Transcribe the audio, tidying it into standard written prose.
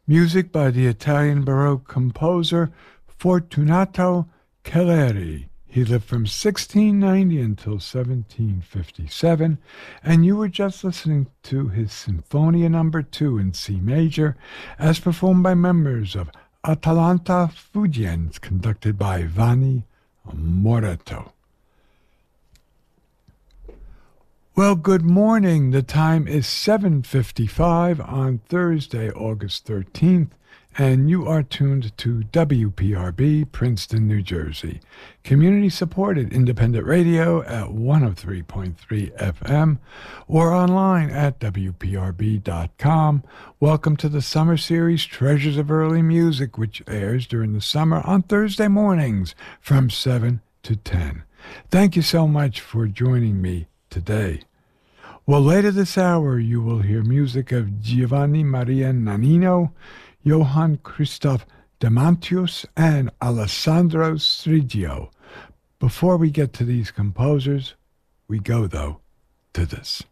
Music by the Italian Baroque composer Fortunato Kelleri. He lived from 1690 until 1757, and you were just listening to his Sinfonia Number 2 in C major, as performed by members of Atalanta Fugiens, conducted by Vanni Moreto. Well, good morning. The time is 7:55 on Thursday, August 13th, and you are tuned to WPRB, Princeton, New Jersey. Community-supported independent radio at 103.3 FM or online at WPRB.com. Welcome to the summer series Treasures of Early Music, which airs during the summer on Thursday mornings from 7 to 10. Thank you so much for joining me today. Well, later this hour, you will hear music of Giovanni Maria Nannino, Johann Christoph Demantius, and Alessandro Striggio. Before we get to these composers, we go, though, to this.